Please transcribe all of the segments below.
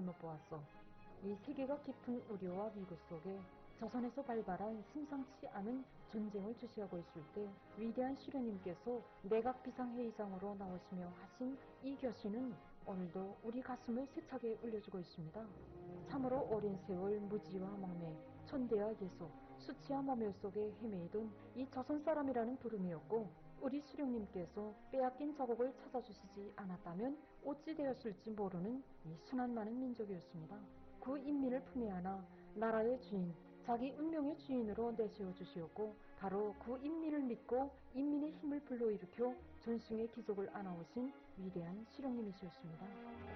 잘못 보았어. 이 세계가 깊은 우려와 위기 속에 조선에서 발발한 심상치 않은 전쟁을 주시하고 있을 때 위대한 수령님께서 내각 비상회의장으로 나오시며 하신 이 교시는 오늘도 우리 가슴을 세차게 울려주고 있습니다. 참으로 오랜 세월 무지와 목매, 천대와 예소, 수치와 모멸 속에 헤매이던 이 조선 사람이라는 부름이었고, 우리 수령님께서 빼앗긴 자국을 찾아주시지 않았다면 어찌 되었을지 모르는 이 순한 많은 민족이었습니다. 그 인민을 품에 안아 나라의 주인, 자기 운명의 주인으로 내세워 주시었고, 바로 그 인민을 믿고 인민의 힘을 불러일으켜 전승의 기적을 안아오신 위대한 수령님이셨습니다.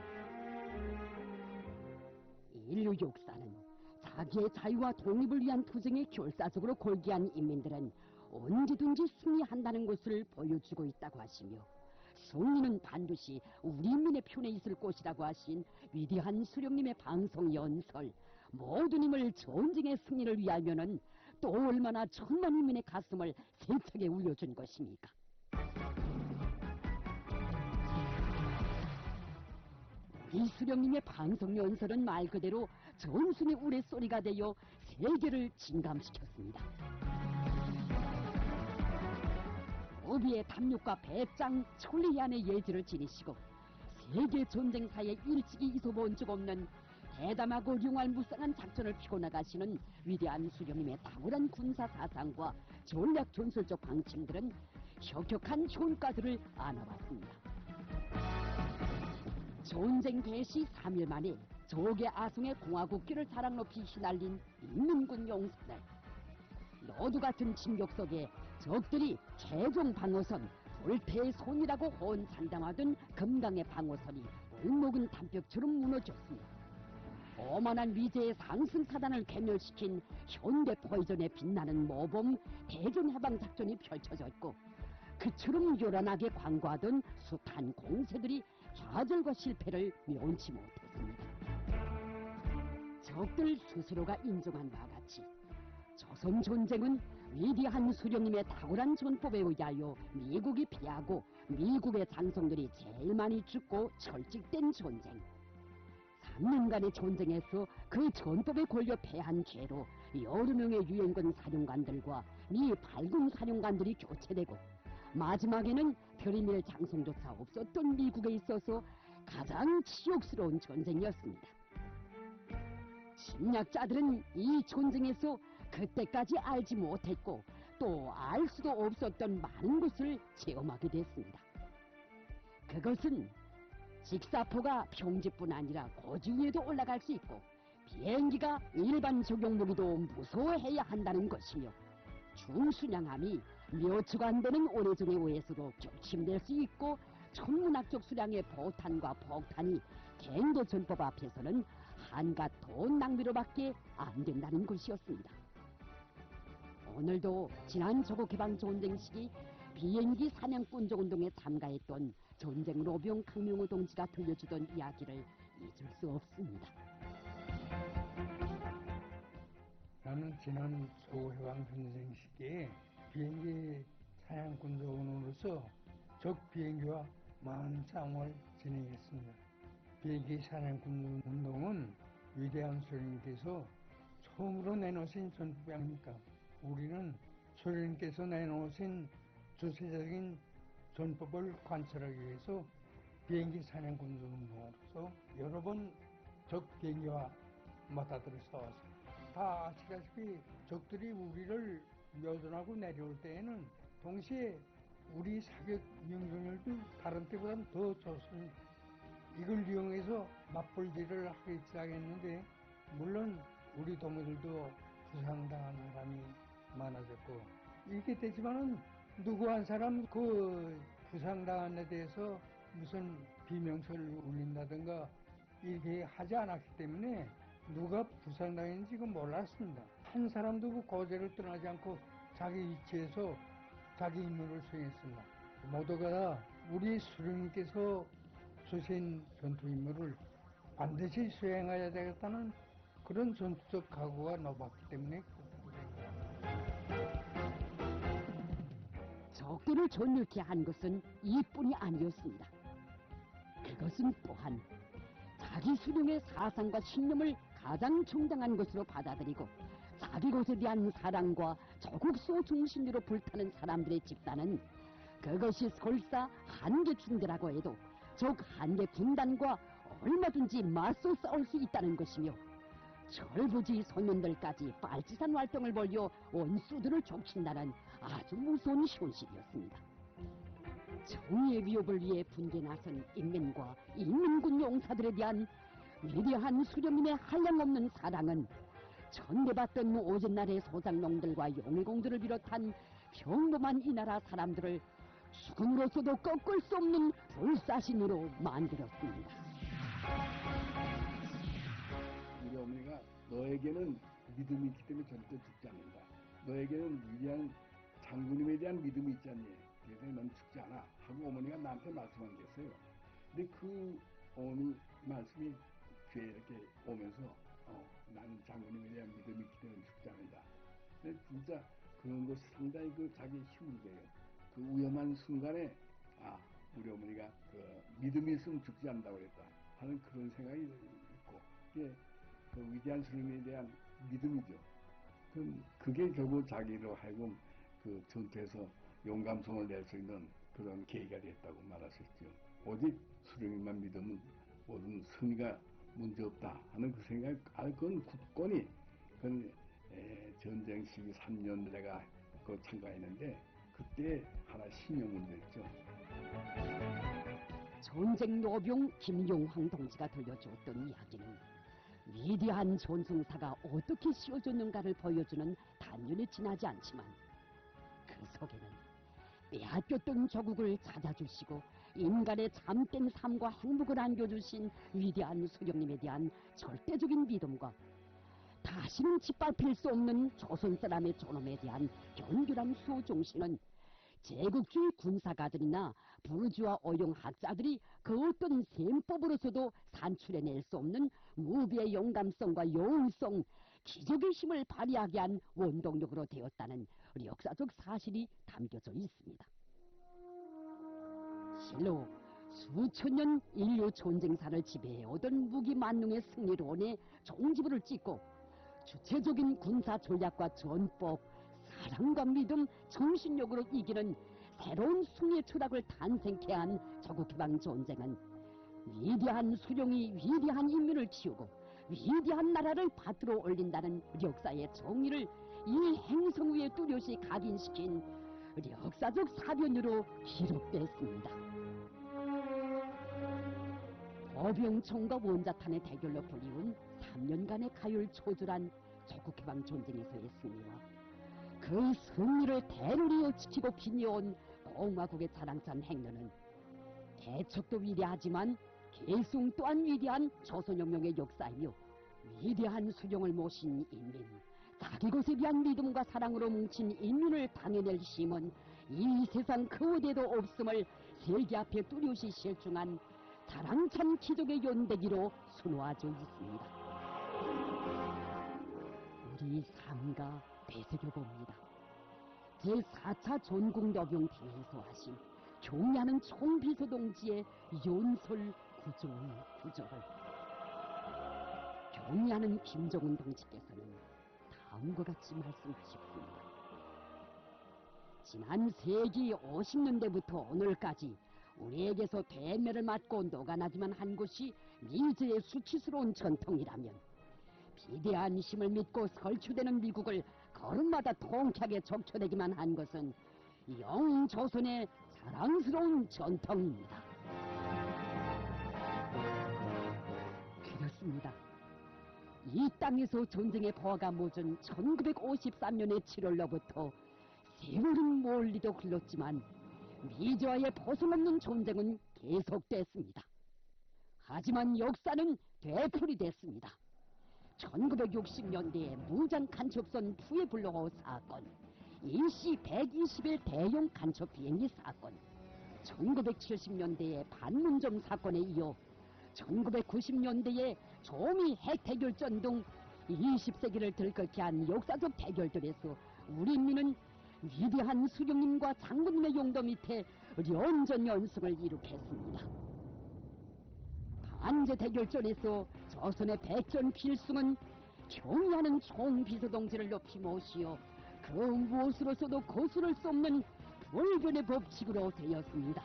인류 역사는 자기의 자유와 독립을 위한 투쟁에 결사적으로 골기한 인민들은 언제든지 승리한다는 것을 보여주고 있다고 하시며, 승리는 반드시 우리 인민의 편에 있을 것이라고 하신 위대한 수령님의 방송 연설, 모든 힘을 전쟁의 승리를 위하면은 또 얼마나 천만 인민의 가슴을 세차게 울려준 것입니까? 우리 수령님의 방송 연설은 말 그대로 전순의 우레소리가 되어 세계를 진감시켰습니다. 어비의 담력과 배짱, 천리안의 예지를 지니시고 세계 전쟁사에 일찍이 있어본 적 없는 대담하고 융알무쌍한 작전을 피고 나가시는 위대한 수령님의 탁월한 군사 사상과 전략 전술적 방침들은 혁혁한 효과들을 안아왔습니다. 전쟁 개시 3일 만에 적의 아성의 공화국기를 자랑 높이 휘날린 인민군 용사들, 너도 같은 진격석에 적들이 최종 방어선, 불태의 손이라고 호언장담하던 금강의 방어선이 얼목은 담벼처럼 무너졌습니다. 오만한 위제의 상승사단을 괴멸시킨 현대 포이전에 빛나는 모범 대전해방작전이 펼쳐져 있고, 그처럼 요란하게 광고하던 숱한 공세들이 좌절과 실패를 면치 못했습니다. 적들 스스로가 인정한 바와 같이 조선 전쟁은 위대한 수령님의 탁월한 전법에 의하여 미국이 피하고 미국의 장성들이 제일 많이 죽고 철직된 전쟁. 3년간의 전쟁에서 그 전법에 걸려 패한 죄로 여러 명의 유엔군 사령관들과 미 발군 사령관들이 교체되고, 마지막에는 별의밀 장성조차 없었던 미국에 있어서 가장 치욕스러운 전쟁이었습니다. 침략자들은 이 전쟁에서 그때까지 알지 못했고 또 알 수도 없었던 많은 것을 체험하게 됐습니다. 그것은 직사포가 평지뿐 아니라 고지 위에도 올라갈 수 있고, 비행기가 일반 적용무기도 무서워해야 한다는 것이며, 중수량함이 몇 주가 안 되는 오래전의 오해수로 격침될 수 있고, 천문학적 수량의 포탄과 폭탄이 갱도 전법 앞에서는 한갓 돈 낭비로밖에 안 된다는 것이었습니다. 오늘도 지난 조국해방 전쟁 시기 비행기 사냥꾼적 운동에 참가했던 전쟁 로병 강명호 동지가 들려주던 이야기를 잊을 수 없습니다. 나는 지난 조국해방 전쟁 시기에 비행기 사냥꾼으로서 적 비행기와 많은 싸움을 진행했습니다. 비행기 사냥꾼 운동은 위대한 소련님께서 처음으로 내놓으신 전법이 아닙니까? 우리는 소련님께서 내놓으신 주체적인 전법을 관철하기 위해서 비행기 사냥꾼 운동으로서 여러 번 적 비행기와 맞다들을 싸웠습니다. 다 아시다시피 적들이 우리를 묘전하고 내려올 때에는 동시에 우리 사격 명중률도 다른 때보다는 더 좋습니다. 이걸 이용해서 맞불질을 하기 시작했는데, 물론 우리 동무들도 부상당한 사람이 많아졌고, 이렇게 되지만은 누구 한 사람 그 부상당한 데 대해서 무슨 비명소리를 울린다든가 이렇게 하지 않았기 때문에 누가 부상당했는지 그건 몰랐습니다. 한 사람도 그 고제를 떠나지 않고 자기 위치에서 자기 임무를 수행했습니다. 모두가 우리 수령님께서 주신 전투 임무를 반드시 수행해야 되겠다는 그런 전투적 각오가 높았기 때문에. 적들을 전멸케 한 것은 이뿐이 아니었습니다. 그것은 또한 자기 수령의 사상과 신념을 가장 정당한 것으로 받아들이고 자기 곳에 대한 사랑과 조국 소중심으로 불타는 사람들의 집단은 그것이 설사 한계 중대라고 해도 적 한계 군단과 얼마든지 맞서 싸울 수 있다는 것이며 철부지 소년들까지 빨치산 활동을 벌여 원수들을 족친다는 아주 무서운 현실이었습니다. 정의의 위협을 위해 분개에 나선 인민과 인민군 용사들에 대한 위대한 수령님의 한량없는 사랑은 천대받던 오전날의 소장농들과 용의공들을 비롯한 평범한 이 나라 사람들을 죽음으로서도 꺾을 수 없는 불사신으로 만들었습니다. 우리 어머니가 너에게는 믿음이 있기 때문에 절대 죽지 않는다. 너에게는 위대한 장군님에 대한 믿음이 있지 않니? 그래서 넌 죽지 않아. 하고 어머니가 나한테 말씀한 게 있어요. 근데 그 어머니 말씀이 귀에 이렇게 오면서 나는 장군님에 대한 믿음이 있기 때문에 죽지 않는다. 근데 진짜 그런 것이 상당히 그 자기의 힘이 돼요. 그 위험한 순간에 우리 어머니가 그 믿음이 있으면 죽지 않는다고 그랬다 하는 그런 생각이 있고 그게 그 위대한 스님에 대한 믿음이죠. 그게 결국 자기로 하여금 그 전투에서 용감성을 낼 수 있는 그런 계기가 됐다고 말할 수 있죠. 오직 수령님만 믿으면 모든 승리가 문제없다 하는 그 생각, 그건 굳건히 전쟁 13년 내가 그 참가했는데 그때 하나 신념을 냈죠. 전쟁 노병 김용황 동지가 들려주었던 이야기는 위대한 전승사가 어떻게 씌워줬는가를 보여주는 단연히 지나지 않지만 그 속에는 빼앗겼던 조국을 찾아주시고 인간의 참된 삶과 행복을 안겨주신 위대한 수령님에 대한 절대적인 믿음과 다시는 짓밟힐 수 없는 조선 사람의 존엄에 대한 견고한 수종신은 제국주의 군사가들이나 부르주아 어용학자들이 그 어떤 셈법으로서도 산출해낼 수 없는 무비의 영감성과 여운성, 기적의 힘을 발휘하게 한 원동력으로 되었다는 역사적 사실이 담겨져 있습니다. 실로 수천 년 인류 전쟁사를 지배해오던 무기만능의 승리론에 종지부를 찍고 주체적인 군사 전략과 전법, 사랑과 믿음, 정신력으로 이기는 새로운 숭의 철학을 탄생케 한 조국해방 전쟁은 위대한 수령이 위대한 인민을 키우고 위대한 나라를 밭으로 올린다는 역사의 정의를 이 행성 위에 뚜렷이 각인시킨 역사적 사변으로 기록됐습니다. 보병총과 원자탄의 대결로 불리운 3년간의 가열초절한 조국해방 전쟁에서의 승리와 그 승리를 대를 이어 지키고 빛내온 공화국의 자랑찬 행로는 대척도 위대하지만 계승 또한 위대한 조선혁명의 역사이며 위대한 수령을 모신 인민, 자기 것에 대한 믿음과 사랑으로 뭉친 인민을 당해낼 힘은 이 세상 그 어디에도 없음을 세계 앞에 뚜렷이 실중한 자랑찬 기적의 연대기로 수놓아져 있습니다. 우리 삶과 되새겨봅니다. 제4차 전국노병대회에서 하신 경의하는 총비서동지의 연설 구절을 경의하는 김정은 동지께서는 다음과 같이 말씀하셨습니다. 지난 세기 50년대부터 오늘까지 우리에게서 대매를 맞고 녹아나기만 한 것이 미제의 수치스러운 전통이라면 비대한 힘을 믿고 설치되는 미국을 걸음마다 통쾌하게 적쳐내기만 한 것은 영조선의 자랑스러운 전통입니다. 그렇습니다. 이 땅에서 전쟁의 포화가 멎은 1953년의 7월로부터 세월은 멀리도 흘렀지만 미제와의 보상없는 전쟁은 계속됐습니다. 하지만 역사는 되풀이됐습니다. 1960년대의 무장 간첩선 푸에블로호 사건, 일시 120일 대형 간첩 비행기 사건, 1970년대의 반문점 사건에 이어 1990년대의 조미 핵대결전 등 20세기를 들끓게 한 역사적 대결들에서 우리 인민은 위대한 수령님과 장군님의 용도 밑에 연전연승을 이룩했습니다. 만재 대결전에서 조선의 백전 필승은 경의하는 총비서동지를 높이 모시어 그 무엇으로서도 거스를 수 없는 불변의 법칙으로 되었습니다.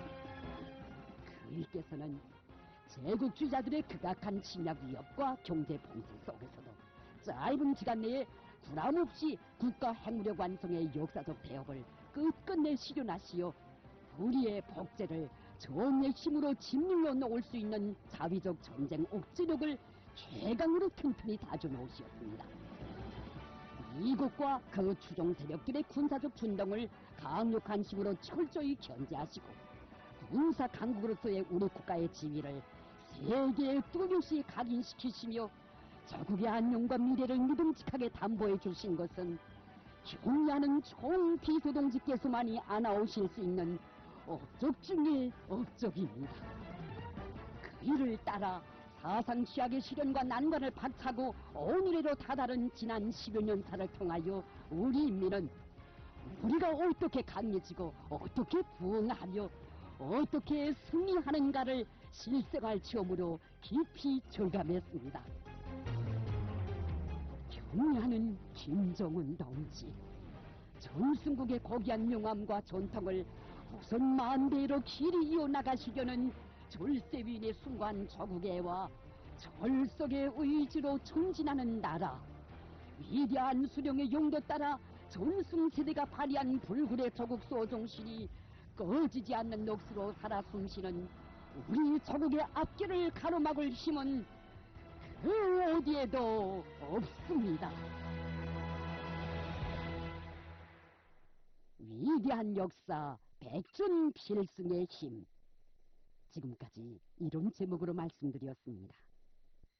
그이께서는 제국주의자들의 극악한 침략 위협과 경제 봉쇄 속에서도 짧은 기간 내에 구람없이 국가 핵무력 완성의 역사적 대업을 끝끝내 실현하시어 우리의 복제를 정의 힘으로 짓눌러 놓을 수 있는 자위적 전쟁 억지력을 최강으로 튼튼히 다져놓으셨습니다. 미국과 그 추종 세력들의 군사적 준동을 강력한 힘으로 철저히 견제하시고 군사 강국으로서의 우리 국가의 지위를 세계에 뚜렷이 각인시키시며 자국의 안녕과 미래를 믿음직하게 담보해 주신 것은 경의하는 총비서동지께서만이 안아오실 수 있는 업적 중의 업적입니다. 그 일을 따라 사상 취약의 시련과 난관을 박차고 오늘에로 다다른 지난 10여 년사를 통하여 우리 인민은 우리가 어떻게 강해지고 어떻게 부흥하며 어떻게 승리하는가를 실생활 체험으로 깊이 절감했습니다. 경의하는 김정은 동지, 전승국의 고귀한 명암과 전통을 우선 만대로 길이 이어나가시려는 졸세위인의 숭고한 조국애와 절석의 의지로 전진하는 나라, 위대한 수령의 용도 따라 전승세대가 발휘한 불굴의 조국소 정신이 꺼지지 않는 녹수로 살아 숨쉬는 우리 조국의 앞길을 가로막을 힘은 그 어디에도 없습니다. 위대한 역사 백전 필승의 힘. 지금까지 이런 제목으로 말씀드렸습니다.